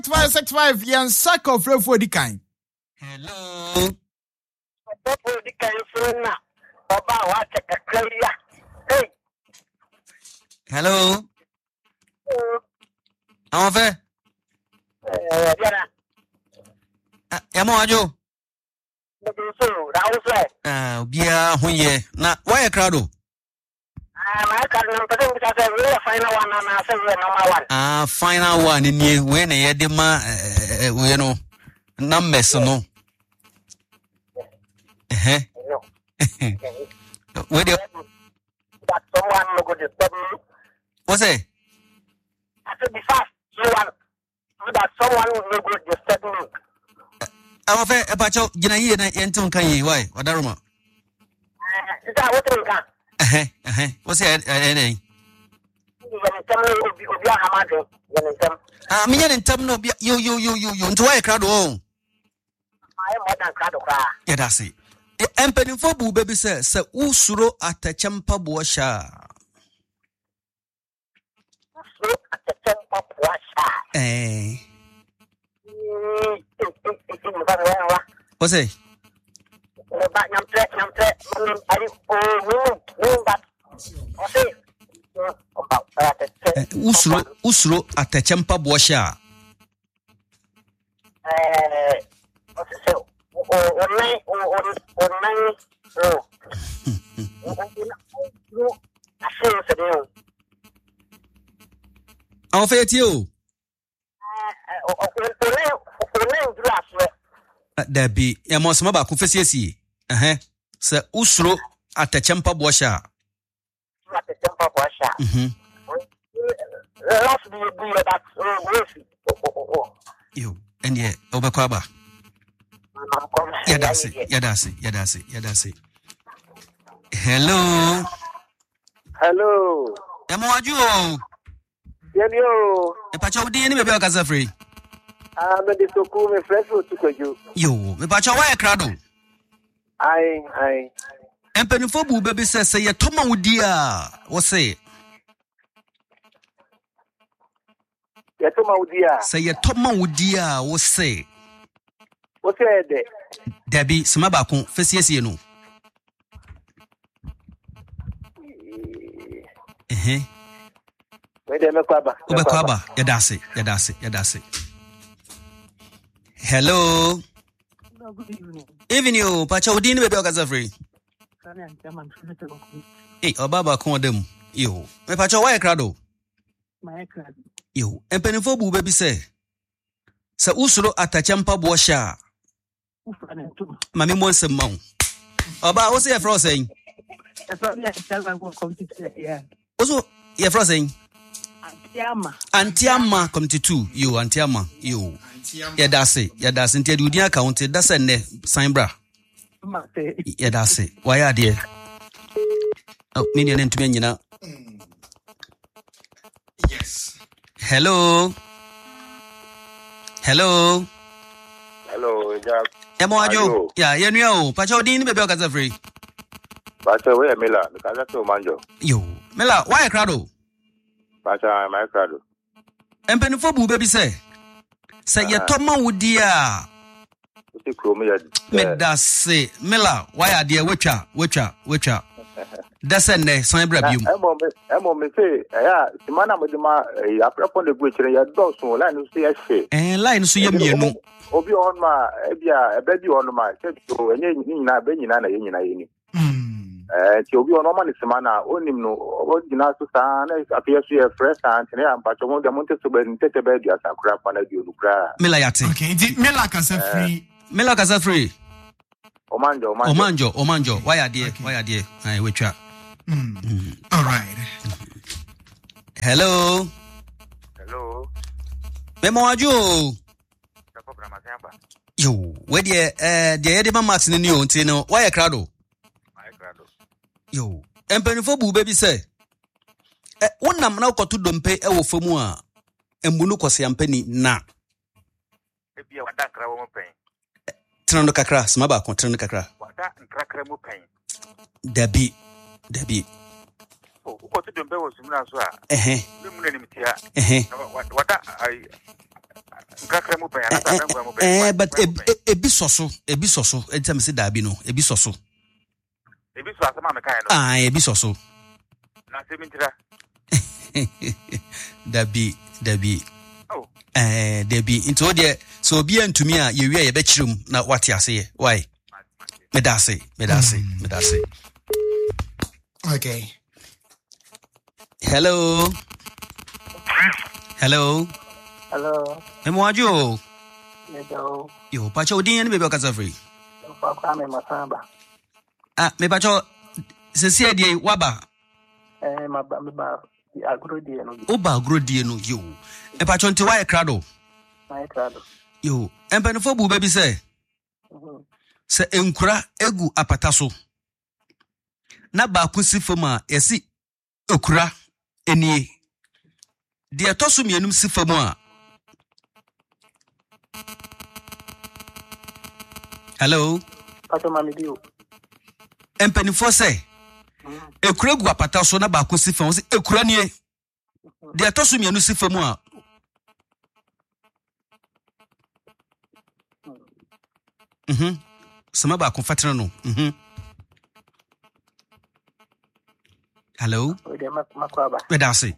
565 yen sako frefo di kan. Hello. Frefo di kan so na oba wa chekakria. Hey. Hello. Àwọn fẹ́. Biara. Ya mo ajo. So, rawo bia ho ye. Na why crowd? My card number is final one and I say number one. Final one in ye when ye de ma we no numbers no. Where do that someone no go disturb me? What's it? I said be fast, so that someone no go disturb me. I'm fair about you, Gina, and Tom Kanye. Why? What Daruma? Is that what you can? What's it? Me and Tom no you into a crowd. Oh, I am more than crowd. Yeah, that's it. Empany for boo baby says, Sir Usuro at the Champa Boasha. Eh. What's it? Usro at the Champa Boasha. I'll say it you. There be a most maba confessi. Sir Usro at the Champa Boasha. You and yet Obakwaba. Yadasi. Hello. Hello. Yamoaju. Yo. E pacha udi ni bebe okaza free. Me de soku me fresh to koju. Yo, me pacha wa e krado. Ai. Empenifo bu bebe se ye toma udi a, wo se. Ye toma udi a. Se ye toma udi a, wo se. Wo se de. Debi sima ba kon fesiesie no. Obekwaba. Yadase. Hello. Good evening. Evening, pacha udi ni bebe okaza free. Hey, obaba kon dem. Yo, me pacha wa e krado. My crowd. Yo, empenifo bu bebe se Usuro atachampa Boasha. Mami mo nsem ma wo. Oba wo se ye fro sen. Oso ye fro sen. Antiama committee 2. Yo Antiama. Yo. Ya dase ntia di udi account da se ne sign bra. Ya dase. Wa ya de. Oh, ni ne ntumi nyina. Yes. Hello, Jack. Emo ajo. Yeah, yenua o. Pacha odi ni bebe okaza free. Pacha we Mila, because to manjo. Yo. Mela, why crowd? Pacha my crowd. Empenifo bu baby say ye toma wudi a. Uti kromi ya. Me da say Mela, why are there wecha. Dasenne sign bra bium. Emo me say simana mo dima aprapon de gwechire ya do so line so ya hwe. Line so ye mienu. Obi on ma ebi on ma se to enye nyina be nyina na ye nyina ye ni. Ti obi on ma ni simana onim no odina so sa na afia so ye fresh and na am pa to mo de mo nte so be ntete be dia sakura pa na di onukura. Mela yate. Okay, Mela kasa free. Omanjo. Why are there? I wecha. All right. Hello. Memo ajo. Yo, where the mama in new ntino. Why a crowd? Yo, empenifo bu baby say. Wonam na ukotu dompe ewo famu a embunu kwose ampani na. Ebia wada kra wo pen. Trando kakra, sima ba kon trando kakra. Wada nkrakra mu pen. Dabi. Ukotu dompe wo sumna so a. Mu na nimtia. Wada but ebi soso etam se dabi no ebi soso asama me kan no ebi soso na se mintira dabi oh dabi intoode so obi antumi a ye wie ye be kirim na wate ase ye why medase Okay. Hello. Hello. Emwajo. Hello. Yo, pacho odin ene bebe okasa free. Papa me masamba. Me pacho sesi die waba. Me ba agrodie no. Oba agrodie no yo. E pacho nti why krado? My krado. Yo, empanifo bu baby say. Se enkura egu apata so. Na ba kusi fama yesi okura enie. De tosu mienum si famu a. Hello. Pato mami dio. Empanifo say. Ekura egu apata so na ba kusi famu si ekura nie. De tosu mienum si famu a. Sama ba ko fatira no. Hello. Edasi.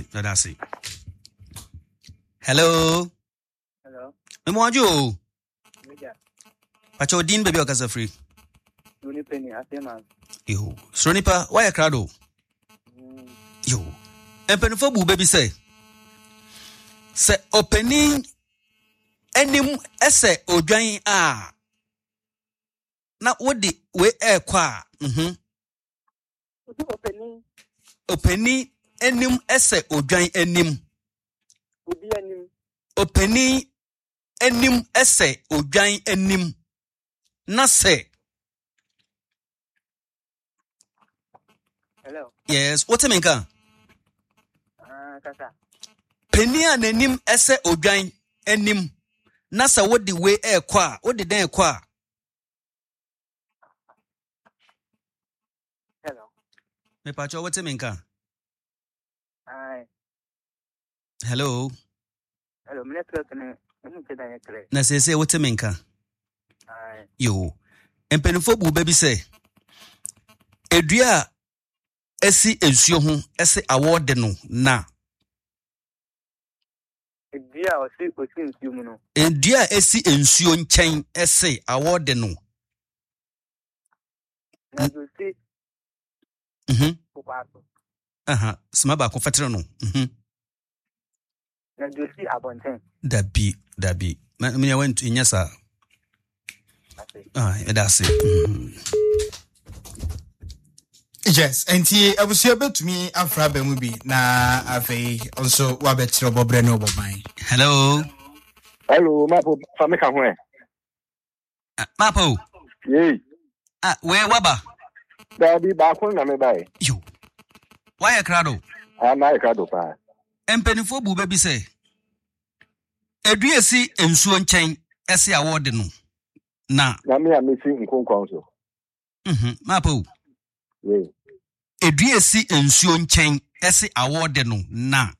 Hello. Emwajo. Pacho din baby okasa free. Uni penny atema. Yo. Sronipa, why krado? Yo. Empanifo bu baby say. Se opening enim ese odwan a na wodi we kwa Openi enim ese odwan enim. Openi enim ese odwan enim. Na se. Hello. Yes, what you mean ka? Kasa. Penny an enim ese odwan enim. Na se wodi we kwa, wodi den kwa. Me pacho what you mean ka? Hello. Me Na say what you mean ka? Yo. Empanifo bu baby say. Edua esi ensuo ho esi award no na. Edua osi ensuo mu no. Edua esi ensuo nchen esi award no. Na do si Sma ba ko fatira no. Na do si abonten. Dabi. Me went in yesa. That's it. Yes, and I was able to me afra be mubi na afi also wabetro bobre no boban. Hello, Mapo fameka ho Mapo. Yey. Where waba? Dabi ba ko na me bai. Yo. Why krado? Na krado pa. Empanifo bu baby say. Eduesi ensuo nchen ese award no. Na me amesi nkonkon so. Mapo. Yey. Eduesi ensuo nchen ese award no na.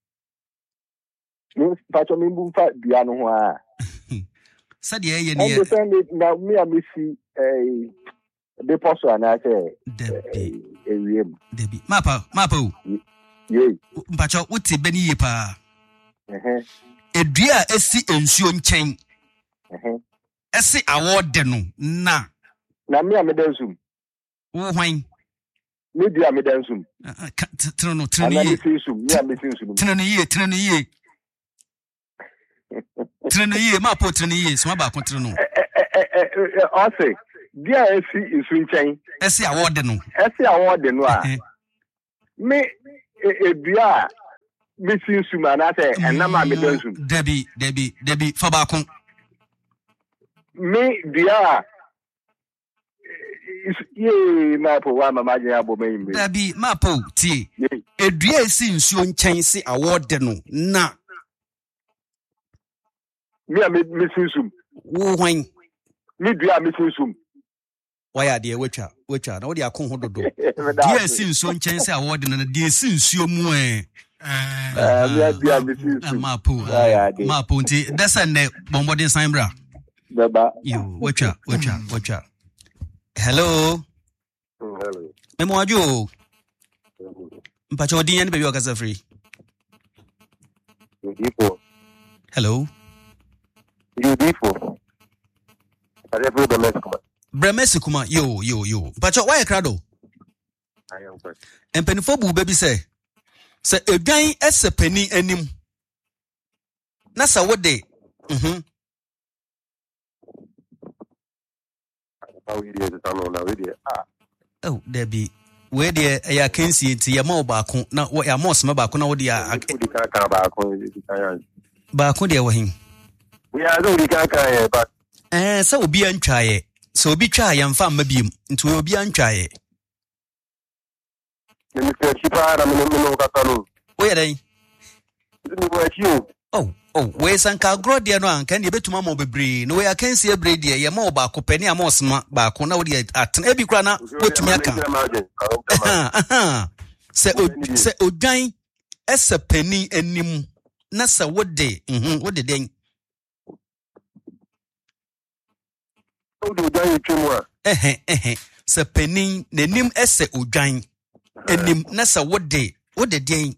No pacho me bu fa bia no ho a. Sade ye ne. Understand na me amesi de poso ana say. Debi. Mapo. Yey. Mpacho uti beni ye pa. Edua esi ensuo nchen. Esi award no na. Na me amedensum. Wo hwan? Me dia amedensum. Treno ye. Treno ye, Mapo treno ye, so ba ko treno. Ose, dia esi isu nchen. Esi award no. A. Me edua me sinsu mana say enama amedensum. Debi fa ba ko. Me dia Mapo wa mama je abo me imbe. Dabi Mapo ti. Edua esi nsuo nchen si award no na. Me sinsum. Wo hwan? Me dua me sinsum. Why de wetwa na wo de akon ho dodo. Dia esi nsuo nchen si award no na dia esi nsuo mu Mapu nti desa ne bombodin Sambra. Baba. You watcha. Hello. Hello. Memo ajo. Mpacho din yan baby wakasa free. Hello. UD4. Bremesikuma yo. Mpacho why krado? I am first. Empenifo bu baby say edwan ese pani anim. Na sa wode. Oh, Debbie. Where the ya kensi ti ya ma baako na ya ma osema baako na wode ya baako de wahin. We are no dikaka but Sɛ obi antwae. Sɛ obi twa ya mfa mabiem. Nti obi antwae. Mr. Chipa na meno kaka no. Oya dai. Ni bo achiu. Oh, we sanka agro de no anka ne betuma ma obebre. No we akansi ebre de ye ma obaako pani ama osema baako na wode atena ebi kra na wotumi aka. Sɛ odwan ese pani anim na sɛ wode wode den. Sɛ pani nanim ese odwan anim na sɛ wode den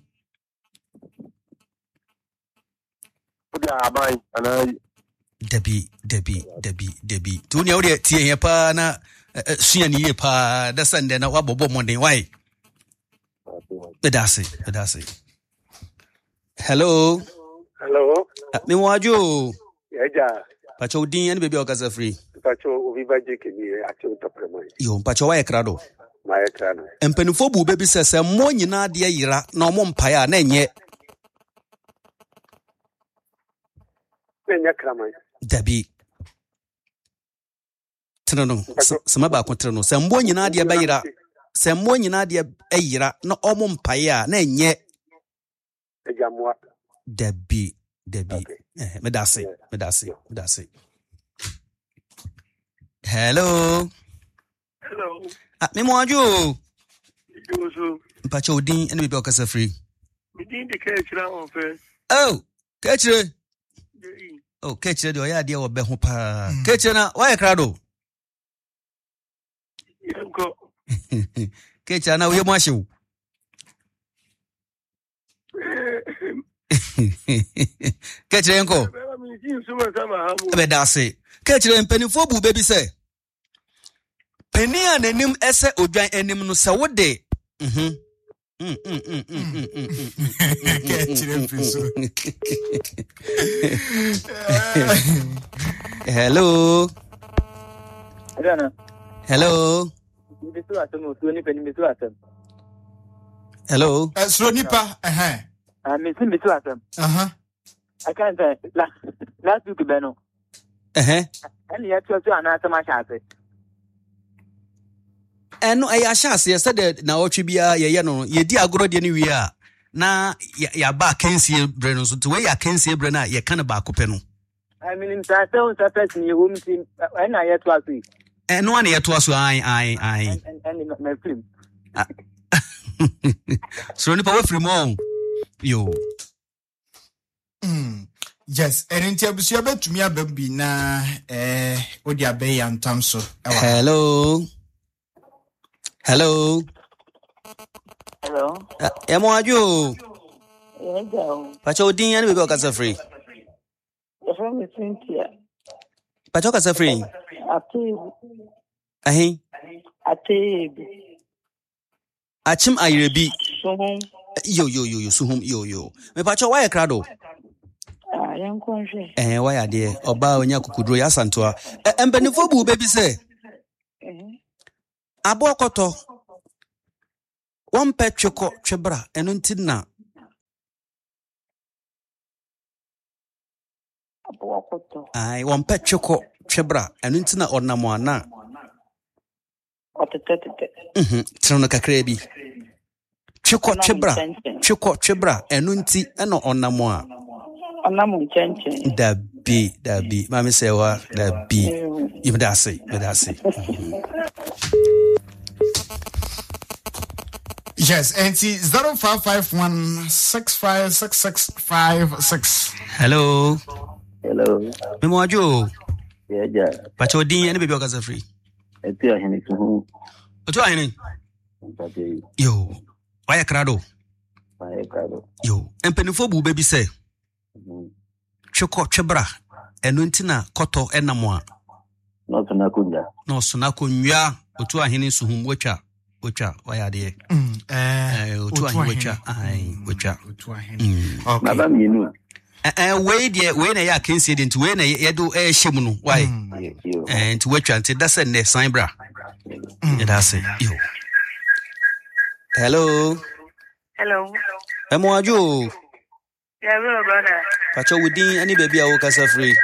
Debbie. Tunia ode tie ye pa na sua ni ye pa da sande na wabobo monden why? Bedase. Hello. Me wajo. Eja. Pacho din yan baby okasa free. Pacho obi baje kini ati utopre. Yo, pacho wa ekrado. Ma ekrado. Empenifo bu baby sese mo nyina de yira na omo mpae na enye. Enya kraman. Dabi. Treno. Sama ba ko treno. Se mbo nyina de bayira. Se mbo nyina de ayira na omo mpae na enye. Ejamwa. Dabi. Okay. Medase. Hello. Memo ajo. Joso. Mpacho din ene be okasa free. Mi din de kechira on fe. Oh, kechire. Oh, kechire de oya de wo be ho pa. Kechire na why krado? Yanko. Kechire na wo mo ahyew. Kechire yanko. Bedase. Kechire mpenifo bu baby say. Peni ananim ese odwan anim no se wode. Kechire mfiso. Hello. Hello. Hello. Sronipa Miss Latham. I can't say last week Beno. And yet you are not so much as it. And I shall say said na ochibia ye no ye di agoro de ni wi a na ya ba kensie bre no so to we ya kensie bre na ye kan ba kope no. I mean in that person you home team and I yet was we. And no one yet was I and my film. So ni power free mo. Yo. Yes, and in Tiabusia betumi abambi na odi abe ya ntam so. Hello. Emo ajo. Pacho din yan be okasa free. From Cynthia. Pacho okasa free. Ahin. Achim ayerebi. Yo suhum yo. Me pacho why krado? Yankonhwe. Why ade oba onya kukudro ya santoa. Embenifo bu baby say. Abokoto. One petchoko chebra enuntina. Abokoto. Ai one petchoko chebra enuntina ornamwana. Otetete. Trono kakrebi. Chiko chebra enunti eno ornamwa. Onamu chenchen. Dabi. Mami sewa dabi. Medase. Yes, and see 0551656656. Hello. Memoajo. Yeah. Pacho din any baby okasa free. Etia hene tuhu. Ojo ahene. Yo. Why krado? Yo. Empenifo bu baby say. Choko chebra. Enu ntina koto enamo. No sunakunya. No sunakunya. Ojo ahene suhum wecha. Why are they? Ojo ahene wecha. Ai wecha. Ojo ahene. Okay. Baba minu. Way there, when I can see it into when I do a shimunu. Why? And to watch until that's a next sign, bra. That's it. Hello. Memoajo. Yeah, brother. Pacho within any baby I walk as a free.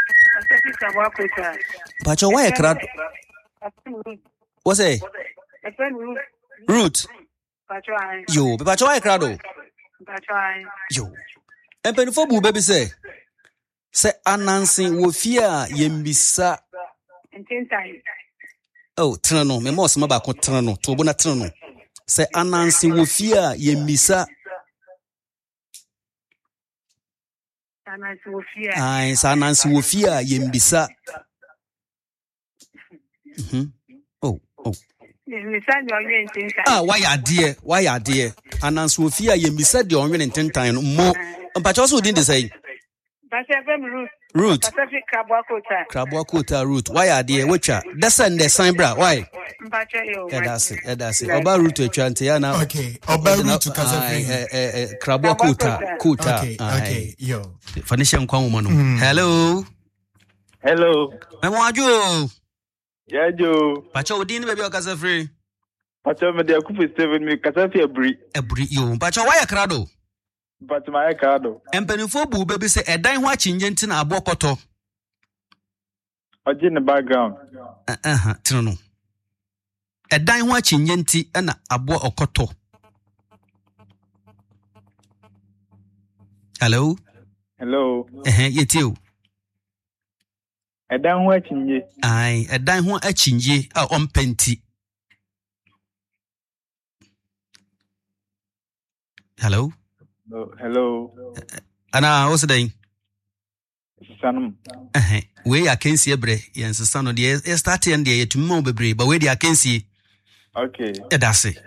Pacho, why a crowd? What's it? Root. Yo, Pacho, why a crowd? Yo. Empenifo bu baby say Anansi wo fia yembisa. Oh, trano, me mo sama ba ko trano, to bo na trano. Say Anansi wo fia yembisa. Ai, Anansi wo fia yembisa. Oh. Why are dear? Anansi wo fia yembisa de onwe ntentan mo. But also didn't say root. Krabwakota root. Why are they? Which are that's and the sign bra? Why? That's it. Oba root to Chantiana. Okay. Oba root to Kazafi. Krabwakota. Okay. Yo. Phoenician Kwamumanu. Hello. Memoajo. Yeah, Joe. Pacho didn't baby Kazafi. Pacho me de akufu 7 me Kazafi ebri yo. Pacho why a crado? But my card. Empenifo bu baby say a dine watching yentin abokoto. In the background. Trino. A dine watching yenti and abo okoto. Hello. Yet you. A dine watching ye. Aye, a dine watching ye on penti. Hello. Ana what's the name? Sanum. We I can see a bre. Yes, son of the start and the to move bebre, but where I can see. Okay. That's it.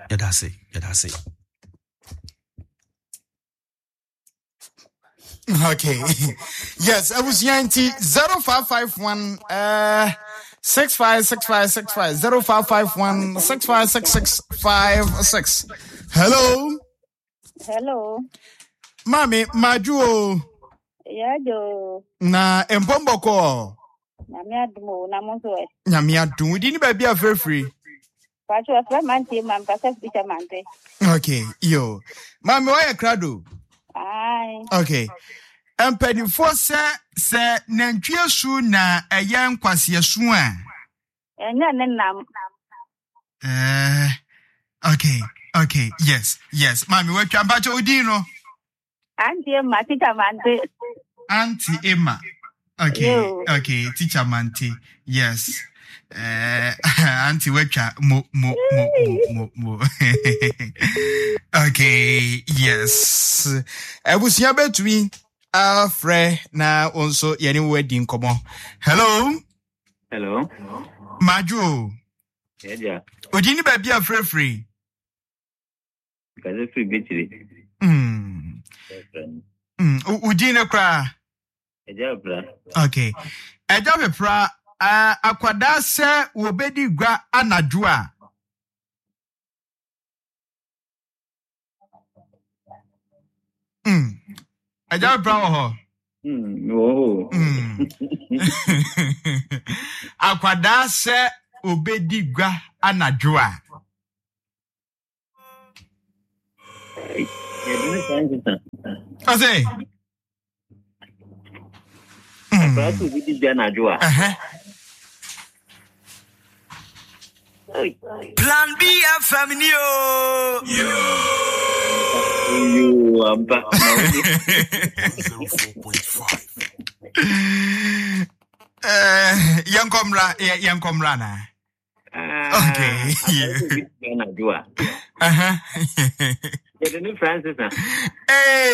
Okay. Yes, I was 0551 656565 0551 656656. Hello. Mami, Majuo. Yeah, Joe. Na Mpomboko. Nyamiadu. Didn't baby a free. Pacho a flamante, man, Passa Pitamante. Okay, yo. Mami, why a crowd? Aye. Okay. Penny for say Nantia Suna a young Quasia Swan. And then Okay. Yes. Mami, what you about Odino? Auntie Emma, Tita Mante. Auntie Emma. Okay, Teacher Mante. Yes. Auntie Wecha mo. Okay, yes. I was here between Fre na also yani wedding come on. Hello. Maju. Yeah. Odini baby a free. Because it's free bitchy. Udine kra. Okay. Eja pra akwada se wo bedi gwa anadua. Eja pra ho. Akwada se obedi gwa anadua. Ase. Plan B family yo. You am back. 04.5. Young comrade na. Okay. The new Francis. Hey,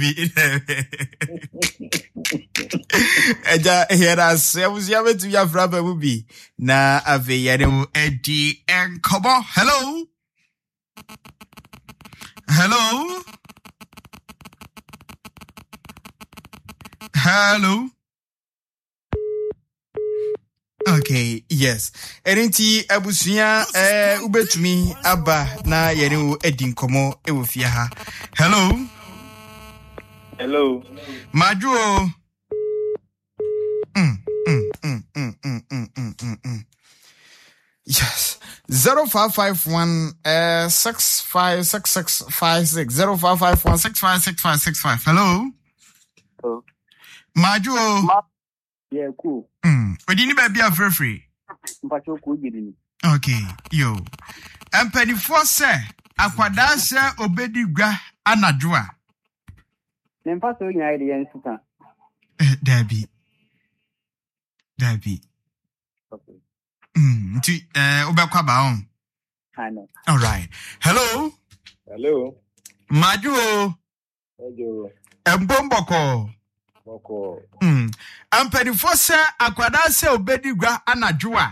Eja, here as I was yawe to your brother will be. Na ave yare Eddie and Kobo. Hello. Hello. Hello. Okay, yes. Erinti abusuya ubetumi aba na yare Eddie Komo ewofia ha. Hello. Hello. Majuo. Yes. 0551 656656 0551 656565. Hello. Oh. Majuo. Yeah, cool. Odini baby are free. Okay, yo. Empany for say akwada se obedi gwa anadwoa. Nempa so nya ide yen suka. Dabi. Okay. Nti obekwa ba on. I know. All right. Hello. Hello. Majuo. Hello. Embomboko. Boko. Empany for say akwada se obedi gwa anadwoa.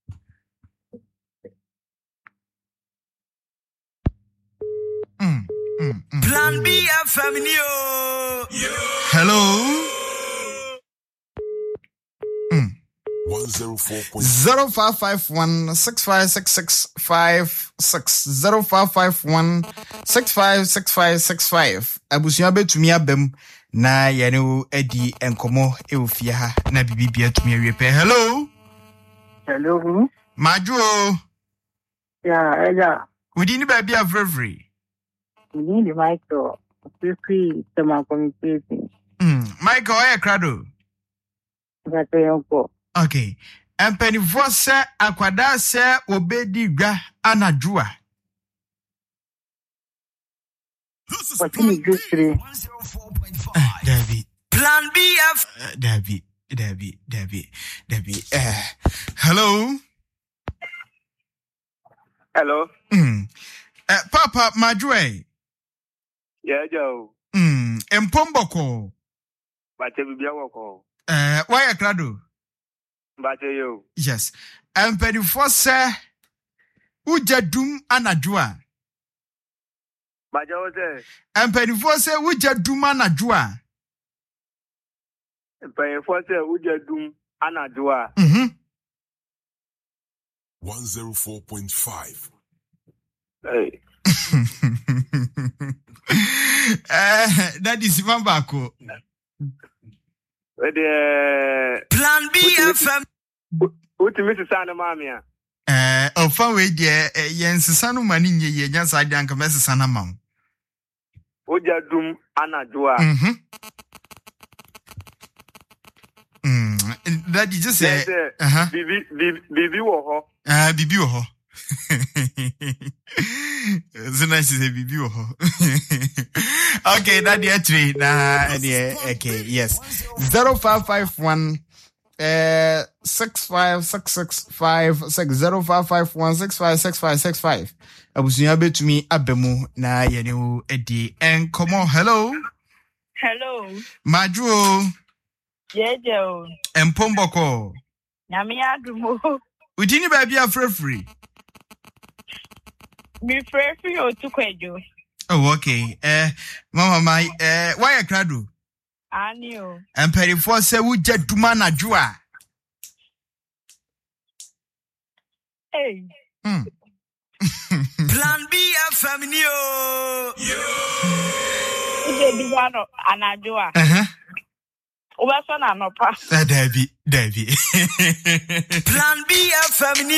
Plan B family. Hello. 0551 656656 0551 656565. Abusuya betumi abem na yane edi enkomo eofia ha na bibibia tumi awepe. Hello. Hello. Majuo. Yeah, Eja. Udini baby avrevree. We need the Michael. Quickly, the communication. Michael, I crado. That's a uncle. Okay. And penny for se akwada se obedi gwa anadwoa. What can you do today? David. Plan B David. Hello. Hello. Papa Majue. Yeah, Joe. Empomboko. But you be a walk. Why a crado? But you. Yes. And penny for se uja dum anadwoa. But you say. And penny for se uja dum anadwoa. Penny for say uja dum anadwoa. 104.5. Hey. That is Mambako. Plan B FM. What you miss Santa Mamia? Ofa we de yensesanu mani nye ye nyansa de anka mesesana mam. Uja dum anadwoa. That is just say Bibi wo ho. Bibi wo ho. So nice is a Bibi wo ho. Okay, that the 3 na okay, yes. 0551 656656 0551 Abusunya betumi abemu na yene edi enkomo. Hello. Majuo. Jejo. Empomboko. Nyame adumo. Udini baby afrefree. Mi free otukwejo. Oh, okay. Mama my why a crado? Anio. And Perry for say we jet to manajua. Hey. Plan B family. Ije diwano anajua. Ubasona nopa. Debbie. Plan B family.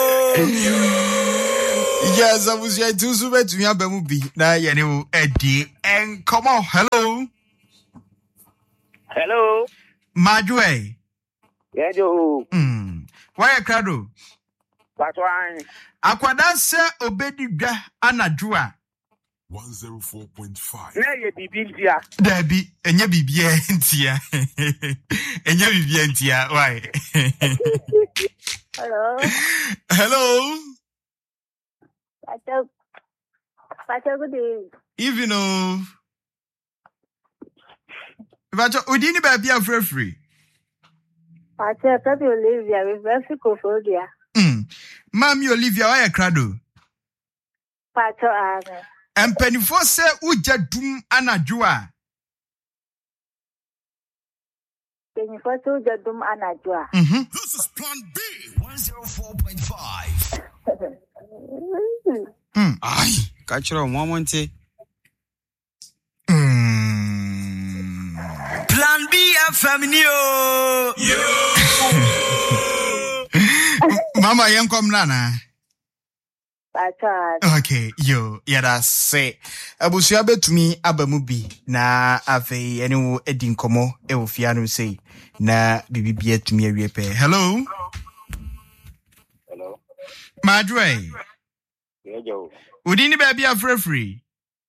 Yes, I was here to submit to me abemu bi na yene Eddie and come on. Hello. Majue. Yeah, Joe. Why a crado? That's why. Akwada se obedi gwa anadwoa. 104.5. Yeah, Bibia. Debbie, enye bibia entia. Why? Hello. Hello. Pacho, good evening. Evening. Pacho, udini baby a free. Pacho, Papi Olivia, with Versicophobia. Mami Olivia, why a crado? Pacho, Aga. And penny for say, uja dum anajua. Penny for two jadum anajua. This is Plan B 104.5. Ay, catch her on 1 Plan B family. Yo. Mama, young come nana. Pacho. Okay, yo, yada say. Abusia betumi abamubi na afe enu edin komo e ofianu say na bibi etumi awie. Hello. Hello. Madre. Yeah, Joe. Udini baby a free.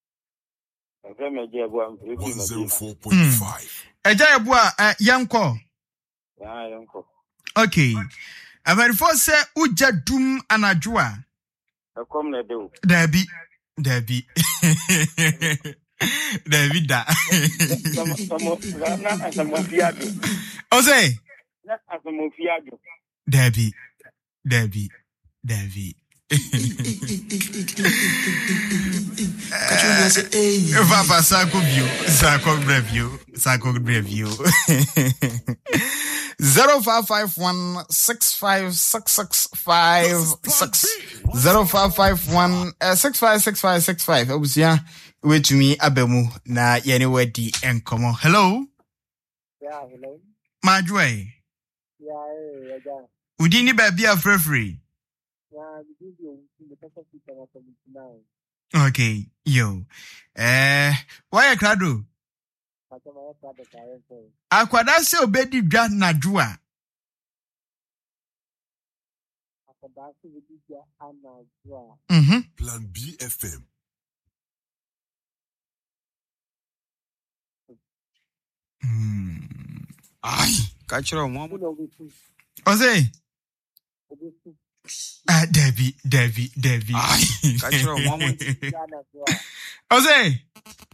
104.5. Eja ebua yanko. Yeah, yanko. Okay. Averifo say uja dum anajua. Come na do. Debi. Debi da. Ose. Debi. Papa Sako review. 0551656656 0551656565 Obusia wait me abemu na yene wadi enkomo. Hello. Yeah, hello. Majwe. Yeah. Udini baby a free. Yeah, okay, yo. Why a crado? Akwada se obedi dwa najua. Plan B FM. Ay, catch her on 1 Ose. Debbie. Ay, catch her on 1 Ose.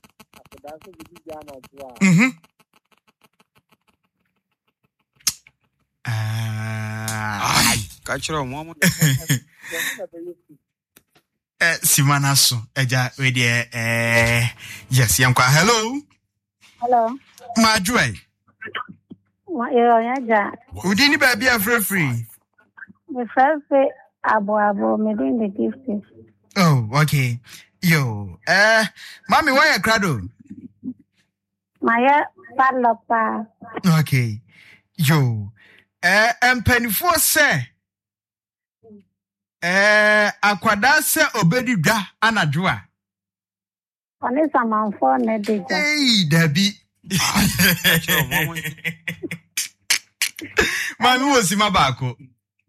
Ay, catch her on 1 Simanaso, eja wedi yes, yankwa. Hello. Majwe. Yeah. Udini baby a free. The first day, abo, me doing the gift. Oh, okay. Yo, mommy, why a crado? Maya Palopa. Okay. Yo, penny for say. Akwada se obedi dwa anadwa. Oni sama mfo ne deja. Hey, Debbie. Mami wo si mabako.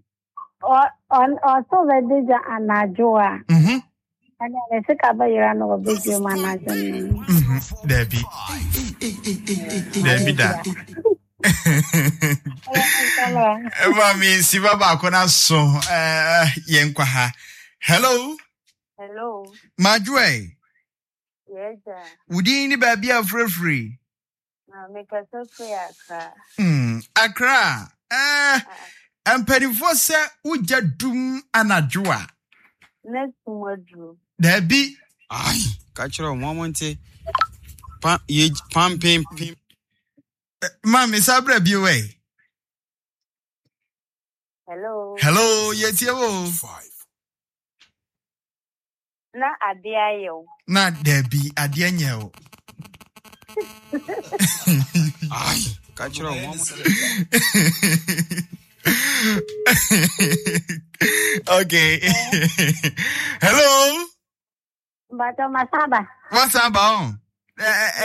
So the deja anajua. Ani anasika bayira no obedi manajo. Debbie da. Mami si mabako na so yenkwa ha. Hello. Majwe. Yes. Udini baby a free. Make us so free Accra. Accra. Penifo se uja dum anajua. Next module. Debbie. Ay, catch her on 1 Pam pim. Mami sabre biwe. Hello, yes yo. Na adia yo. Na Debbie adia nyeo. Ay, catch her on 1 Okay. Hello. Bato masaba. What's up,